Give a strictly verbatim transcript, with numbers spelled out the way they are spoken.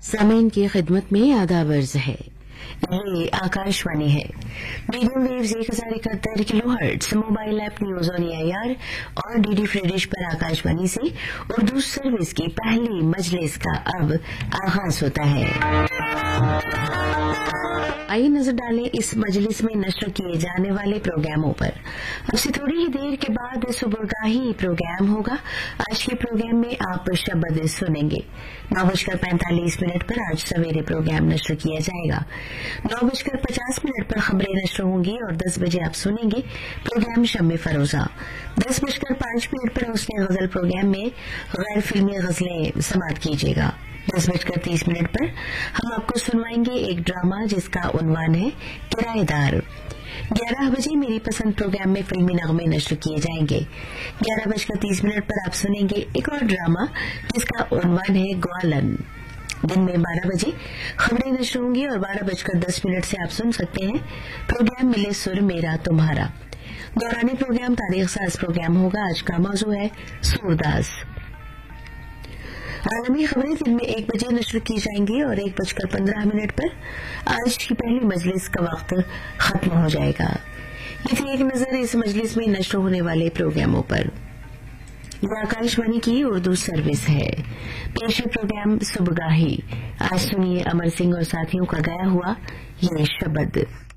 सामीन की खिदमत में आदाब अर्ज है। ये आकाशवाणी है। मीडियम वेव्स एक हजार इकहत्तर kilo hertz, mobile app news on AIR और डीडी फ्री डिश पर आकाशवाणी से उर्दू सर्विस की पहली मजलिस का अब आगाज होता है। आइए नजर डालें इस मजलिस में नश्र किए जाने वाले प्रोग्रामों पर। अब से थोड़ी ही देर के बाद सुबहगाही प्रोग्राम होगा। आज के प्रोग्राम में आप शब्द सुनेंगे। नौ बजकर पैंतालीस मिनट पर आज सवेरे प्रोग्राम नश्र किया जाएगा। नौ बजकर पचास मिनट पर खबरें नश्र होंगी और दस बजे आप सुनेंगे प्रोग्राम शम्मे फरोजा। दस बजकर पांच मिनट पर उसने गजल प्रोग्राम में गैर फिल्मी गजलें समाप्त कीजिएगा। दस बजकर तीस मिनट पर हम आपको सुनवाएंगे एक ड्रामा जिसका उन्वान है किराएदार। ग्यारह बजे मेरी पसंद प्रोग्राम में फिल्मी नगमे नश्र किए जाएंगे। ग्यारह बजकर तीस मिनट पर आप सुनेंगे एक और ड्रामा जिसका उन्वान है ग्वालन। दिन में बारह बजे खबरें नश्र होंगी और बारह बजकर दस मिनट से आप सुन सकते हैं प्रोग्राम मिले सुर मेरा तुम्हारा। दौरानी प्रोग्राम तारीख साज प्रोग्राम होगा। आज का मौजू है सूरदास। आलमी खबरें दिन में एक बजे नश्र की जाएंगी और एक बजकर पंद्रह मिनट पर आज की पहली मजलिस का वक्त खत्म हो जाएगा। ये थी एक नजर इस मजलिस में नश्र होने वाले प्रोग्रामों पर। यह आकाशवाणी की उर्दू सर्विस है। पेश प्रोग्राम सुबहगाही। आज सुनिए अमर सिंह और साथियों का गाया हुआ ये शब्द।